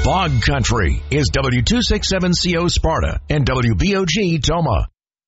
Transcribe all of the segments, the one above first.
Bog Country is W267CO Sparta and WBOG Toma.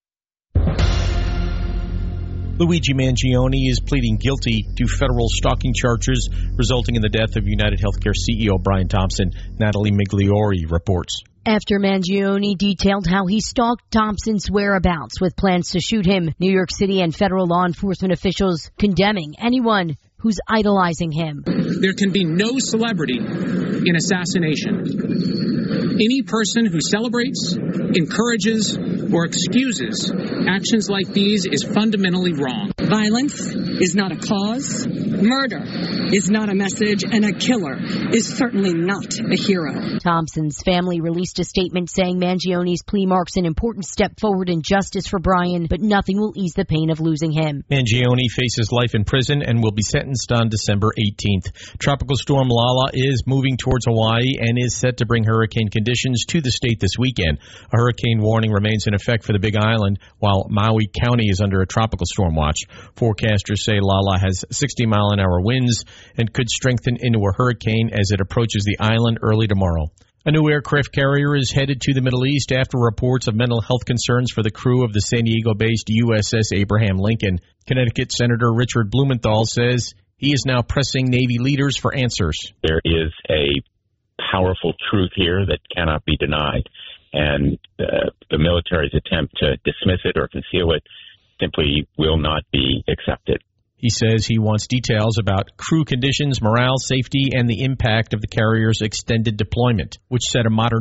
Luigi Mangione is pleading guilty to federal stalking charges resulting in the death of United Healthcare CEO Brian Thompson. Natalie Migliori reports. After Mangione detailed how he stalked Thompson's whereabouts with plans to shoot him, New York City and federal law enforcement officials condemning anyone who's idolizing him. There can be no celebrity in assassination. Any person who celebrates, encourages, or excuses actions like these is fundamentally wrong. Violence is not a cause, murder is not a message, and a killer is certainly not a hero. Thompson's family released a statement saying Mangione's plea marks an important step forward in justice for Brian, but nothing will ease the pain of losing him. Mangione faces life in prison and will be sentenced on December 18th. Tropical storm Lala is moving towards Hawaii and is set to bring hurricane conditions to the state this weekend. A hurricane warning remains in effect for the Big Island, while Maui County is under a tropical storm watch. Forecasters say Lala has 60-mile-an-hour winds and could strengthen into a hurricane as it approaches the island early tomorrow. A new aircraft carrier is headed to the Middle East after reports of mental health concerns for the crew of the San Diego-based USS Abraham Lincoln. Connecticut Senator Richard Blumenthal says he is now pressing Navy leaders for answers. There is a powerful truth here that cannot be denied, and the military's attempt to dismiss it or conceal it simply will not be accepted. He says he wants details about crew conditions, morale, safety, and the impact of the carrier's extended deployment, which set a modern